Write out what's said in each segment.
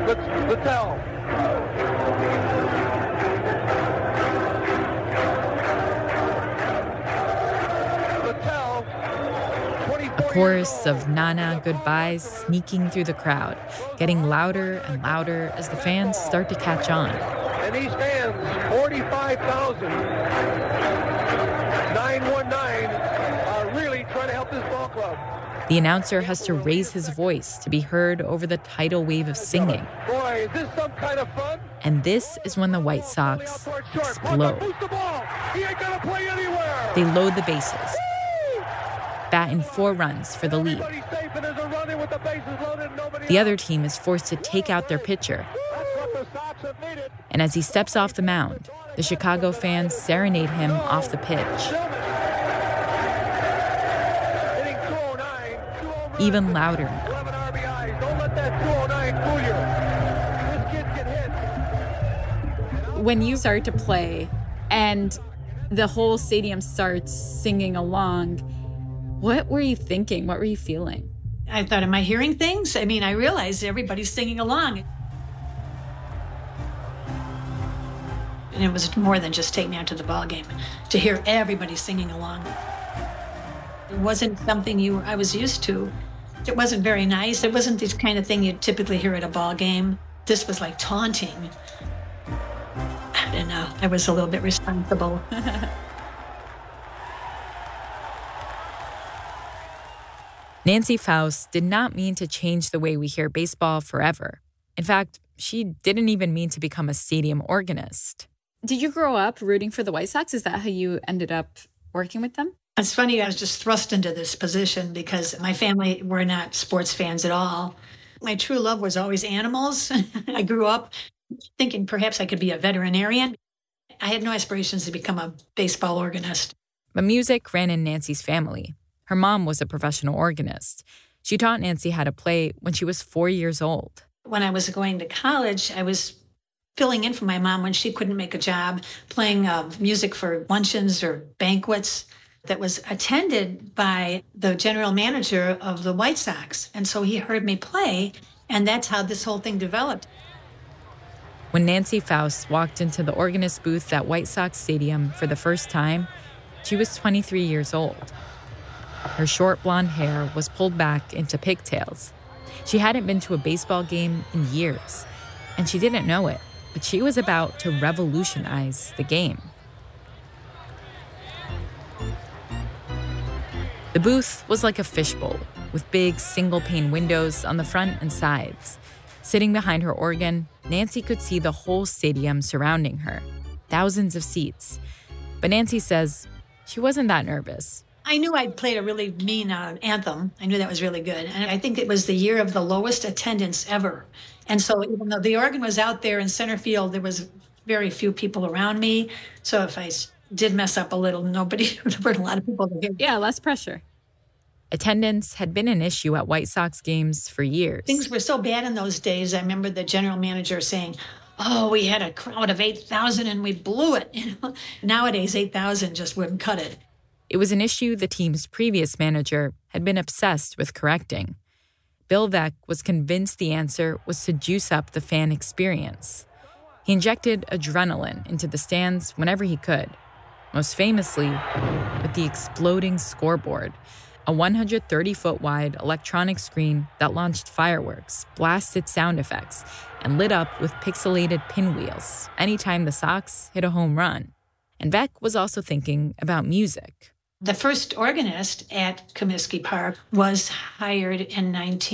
Littell. A chorus of Nana goodbyes sneaking through the crowd, getting louder and louder as the fans start to catch on. And these fans, 45,000, 919, are really trying to help this ball club. The announcer has to raise his voice to be heard over the tidal wave of singing. Boy, is this some kind of fun? And this is when the White Sox explode. They load the bases, bat in 4 runs for the lead. The other team is forced to take out their pitcher. And as he steps off the mound, the Chicago fans serenade him off the pitch. Even louder now. When you start to play and the whole stadium starts singing along, what were you thinking? What were you feeling? I thought, am I hearing things? I mean, I realized everybody's singing along. And it was more than just take me out to the ball game, to hear everybody singing along. It wasn't something I was used to. It wasn't very nice. It wasn't the kind of thing you'd typically hear at a ball game. This was like taunting. And I was a little bit responsible. Nancy Faust did not mean to change the way we hear baseball forever. In fact, she didn't even mean to become a stadium organist. Did you grow up rooting for the White Sox? Is that how you ended up working with them? It's funny, I was just thrust into this position because my family were not sports fans at all. My true love was always animals. I grew up thinking perhaps I could be a veterinarian. I had no aspirations to become a baseball organist. But music ran in Nancy's family. Her mom was a professional organist. She taught Nancy how to play when she was 4 years old. When I was going to college, I was filling in for my mom when she couldn't make a job, playing music for luncheons or banquets that was attended by the general manager of the White Sox. And so he heard me play, and that's how this whole thing developed. When Nancy Faust walked into the organist booth at White Sox Stadium for the first time, she was 23 years old. Her short blonde hair was pulled back into pigtails. She hadn't been to a baseball game in years, and she didn't know it, but she was about to revolutionize the game. The booth was like a fishbowl, with big single-pane windows on the front and sides. Sitting behind her organ, Nancy could see the whole stadium surrounding her, thousands of seats. But Nancy says she wasn't that nervous. I knew I'd played a really mean anthem. I knew that was really good. And I think it was the year of the lowest attendance ever. And so even though the organ was out there in center field, there was very few people around me. So if I did mess up a little, there weren't a lot of people to hear. Yeah, less pressure. Attendance had been an issue at White Sox games for years. Things were so bad in those days. I remember the general manager saying, "Oh, we had a crowd of 8,000 and we blew it." Nowadays, 8,000 just wouldn't cut it. It was an issue the team's previous manager had been obsessed with correcting. Bill Veeck was convinced the answer was to juice up the fan experience. He injected adrenaline into the stands whenever he could, most famously with the exploding scoreboard, a 130-foot wide electronic screen that launched fireworks, blasted sound effects, and lit up with pixelated pinwheels anytime the Sox hit a home run. And Veeck was also thinking about music. The first organist at Comiskey Park was hired in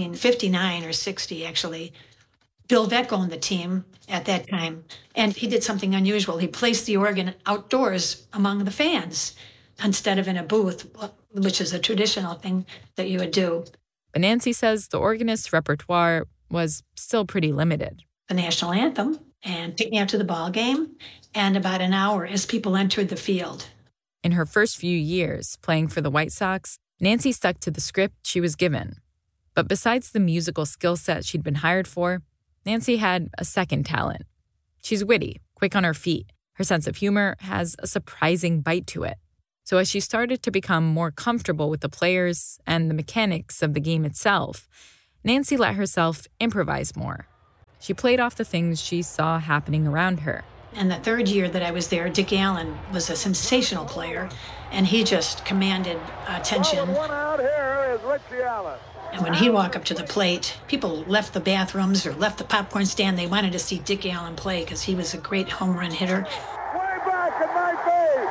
1959 or 60, actually. Bill Veeck owned the team at that time, and he did something unusual. He placed the organ outdoors among the fans instead of in a booth, which is a traditional thing that you would do. But Nancy says the organist's repertoire was still pretty limited. The national anthem, and take me out to the ball game, and about an hour as people entered the field. In her first few years playing for the White Sox, Nancy stuck to the script she was given. But besides the musical skill set she'd been hired for, Nancy had a second talent. She's witty, quick on her feet. Her sense of humor has a surprising bite to it. So as she started to become more comfortable with the players and the mechanics of the game itself, Nancy let herself improvise more. She played off the things she saw happening around her. And the third year that I was there, Dick Allen was a sensational player, and he just commanded attention. One out here is Richie Allen. And when he'd walk up to the plate, people left the bathrooms or left the popcorn stand. They wanted to see Dick Allen play because he was a great home run hitter. Way back in my face.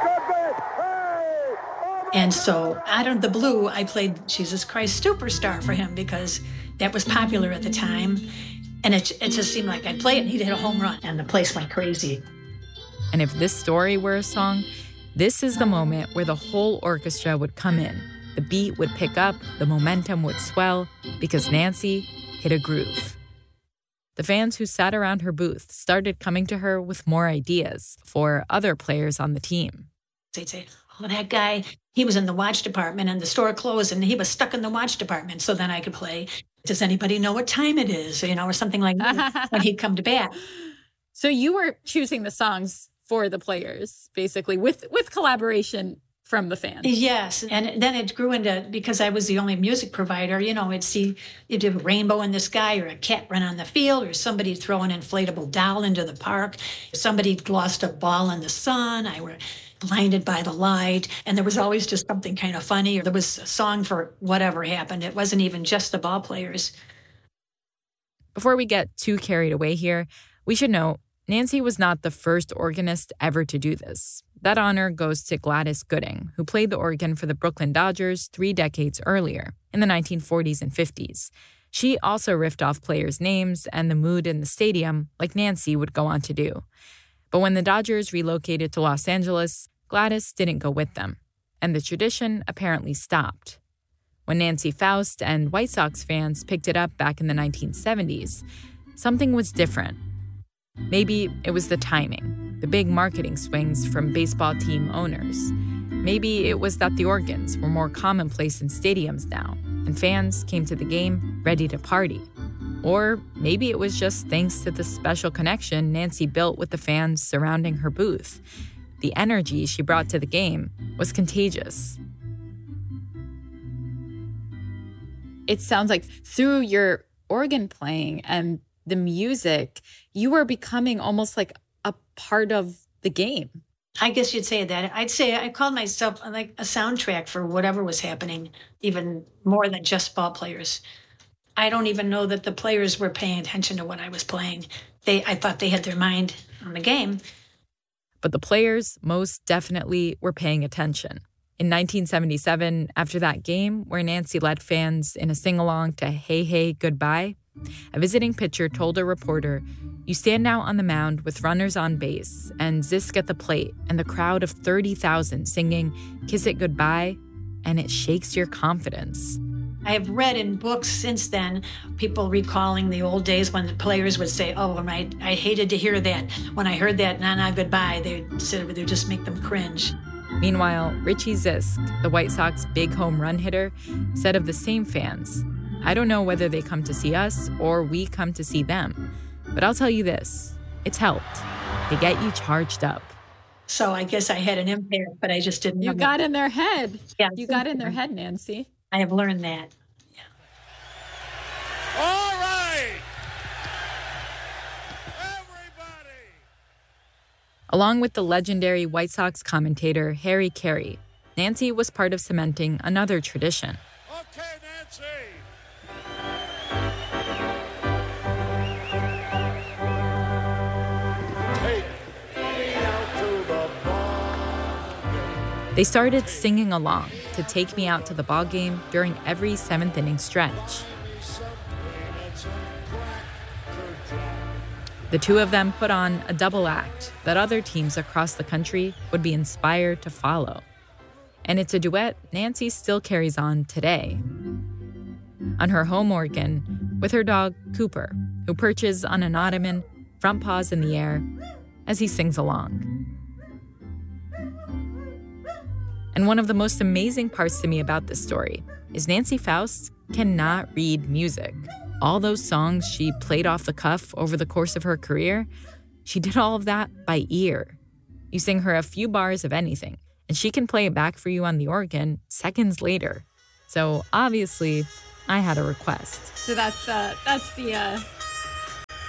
And so out of the blue, I played Jesus Christ Superstar for him because that was popular at the time. And it just seemed like I'd play it and he'd hit a home run. And the place went crazy. And if this story were a song, this is the moment where the whole orchestra would come in. The beat would pick up, the momentum would swell, because Nancy hit a groove. The fans who sat around her booth started coming to her with more ideas for other players on the team. They'd say, oh, that guy, he was in the watch department and the store closed and he was stuck in the watch department. So then I could play, does anybody know what time it is? Or something like that when he'd come to bat. So you were choosing the songs for the players, basically, with collaboration from the fans. Yes. And then it grew into, because I was the only music provider, you'd do a rainbow in the sky or a cat run on the field or somebody throw an inflatable doll into the park. Somebody lost a ball in the sun. I were blinded by the light. And there was always just something kind of funny. Or there was a song for whatever happened. It wasn't even just the ball players. Before we get too carried away here, we should note Nancy was not the first organist ever to do this. That honor goes to Gladys Gooding, who played the organ for the Brooklyn Dodgers 3 decades earlier, in the 1940s and 50s. She also riffed off players' names and the mood in the stadium, like Nancy would go on to do. But when the Dodgers relocated to Los Angeles, Gladys didn't go with them, and the tradition apparently stopped. When Nancy Faust and White Sox fans picked it up back in the 1970s, something was different. Maybe it was the timing, the big marketing swings from baseball team owners. Maybe it was that the organs were more commonplace in stadiums now, and fans came to the game ready to party. Or maybe it was just thanks to the special connection Nancy built with the fans surrounding her booth. The energy she brought to the game was contagious. It sounds like through your organ playing and the music, you were becoming almost like a part of the game. I guess you'd say that. I'd say I called myself like a soundtrack for whatever was happening, even more than just ball players. I don't even know that the players were paying attention to what I was playing. I thought they had their mind on the game. But the players most definitely were paying attention. In 1977, after that game where Nancy led fans in a sing-along to Hey, Hey, Goodbye, a visiting pitcher told a reporter, "You stand out on the mound with runners on base and Zisk at the plate and the crowd of 30,000 singing Kiss It Goodbye, and it shakes your confidence." I have read in books since then, people recalling the old days when the players would say, oh, I hated to hear that. When I heard that, na-na, goodbye, they said it would just make them cringe. Meanwhile, Richie Zisk, the White Sox big home run hitter, said of the same fans, "I don't know whether they come to see us or we come to see them. But I'll tell you this, it's helped. They get you charged up." So I guess I had an impact, but I just didn't know. You got in their head. Yeah. You got in their head, Nancy. I have learned that. Yeah. All right. Everybody. Along with the legendary White Sox commentator Harry Carey, Nancy was part of cementing another tradition. Okay, Nancy. Take me out to the ball. They started singing along to Take Me Out to the Ball Game during every 7th inning stretch. The two of them put on a double act that other teams across the country would be inspired to follow. And it's a duet Nancy still carries on today. On her home organ, with her dog, Cooper, who perches on an ottoman, front paws in the air, as he sings along. And one of the most amazing parts to me about this story is Nancy Faust cannot read music. All those songs she played off the cuff over the course of her career, she did all of that by ear. You sing her a few bars of anything, and she can play it back for you on the organ seconds later. So obviously, I had a request. So that's the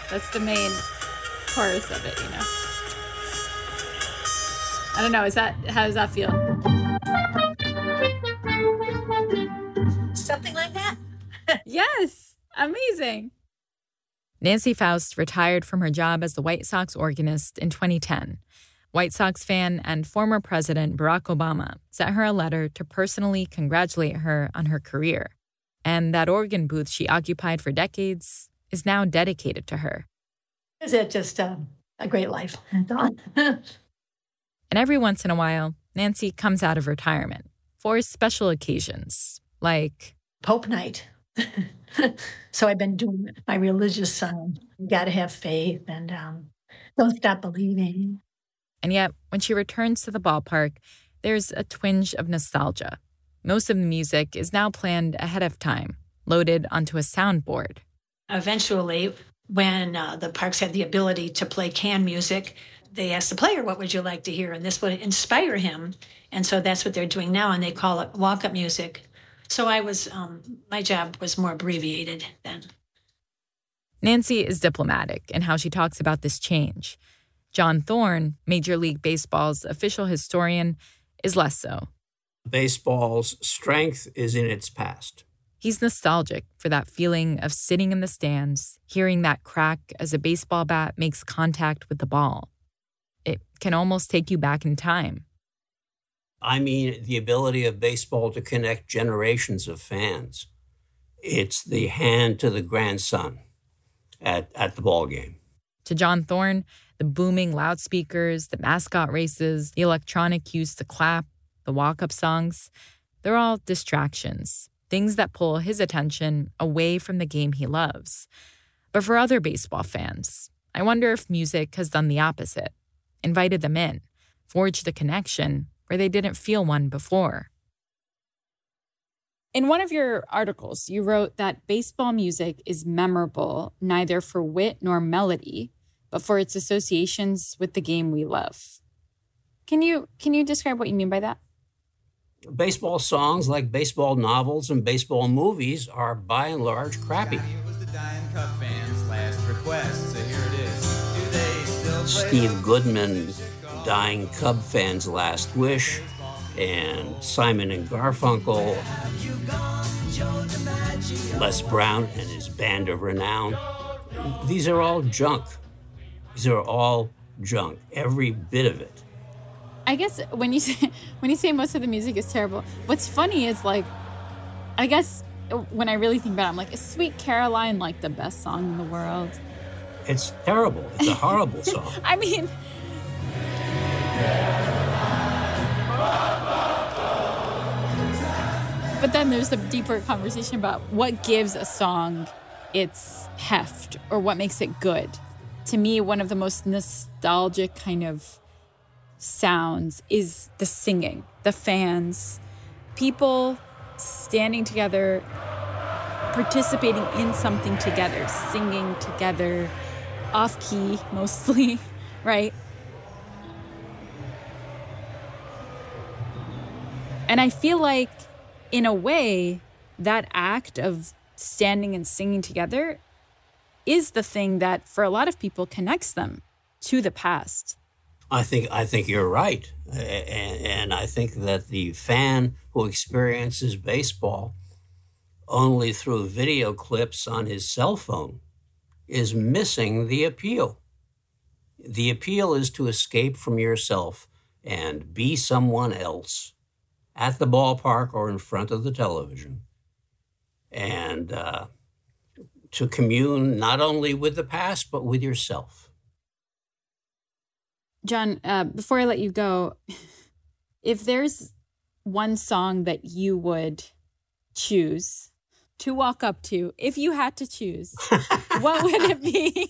That's the main chorus of it, you know. I don't know. How does that feel? Something like that? Yes. Amazing. Nancy Faust retired from her job as the White Sox organist in 2010. White Sox fan and former President Barack Obama sent her a letter to personally congratulate her on her career. And that organ booth she occupied for decades is now dedicated to her. Is it just a great life? And every once in a while, Nancy comes out of retirement for special occasions, like Pope night. So I've been doing my religious you got to have faith and don't stop believing. And yet, when she returns to the ballpark, there's a twinge of nostalgia. Most of the music is now planned ahead of time, loaded onto a soundboard. Eventually, when the Parks had the ability to play canned music, they asked the player, what would you like to hear? And this would inspire him. And so that's what they're doing now, and they call it walk-up music. So my job was more abbreviated then. Nancy is diplomatic in how she talks about this change. John Thorne, Major League Baseball's official historian, is less so. Baseball's strength is in its past. He's nostalgic for that feeling of sitting in the stands, hearing that crack as a baseball bat makes contact with the ball. It can almost take you back in time. I mean, the ability of baseball to connect generations of fans. It's the hand to the grandson at the ball game. To John Thorne, the booming loudspeakers, the mascot races, the electronic cues to clap, the walk-up songs, they're all distractions, things that pull his attention away from the game he loves. But for other baseball fans, I wonder if music has done the opposite, invited them in, forged a connection where they didn't feel one before. In one of your articles, you wrote that baseball music is memorable neither for wit nor melody, but for its associations with the game we love. Can you describe what you mean by that? Baseball songs, like baseball novels and baseball movies, are by and large crappy. Steve Goodman, Dying Cub Fans' Last Wish, and Simon and Garfunkel, Les Brown and his Band of Renown. These are all junk. These are all junk, every bit of it. I guess when you say most of the music is terrible, what's funny is, like, I guess when I really think about it, I'm like, is Sweet Caroline like the best song in the world? It's terrible. It's a horrible song. I mean, but then there's a deeper conversation about what gives a song its heft or what makes it good. To me, one of the most nostalgic kind of sounds is the singing, the fans, people standing together, participating in something together, singing together, off key mostly, right? And I feel like, in a way, that act of standing and singing together is the thing that, for a lot of people, connects them to the past. I think you're right. And I think that the fan who experiences baseball only through video clips on his cell phone is missing the appeal. The appeal is to escape from yourself and be someone else at the ballpark or in front of the television, and to commune not only with the past, but with yourself. John, before I let you go, if there's one song that you would choose to walk up to, if you had to choose, what would it be?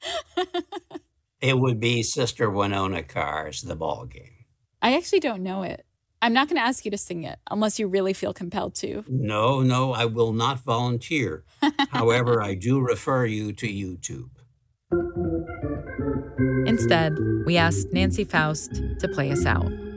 It would be Sister Winona Carr's The Ball Game. I actually don't know it. I'm not going to ask you to sing it unless you really feel compelled to. No, I will not volunteer. However, I do refer you to YouTube. Instead, we asked Nancy Faust to play us out.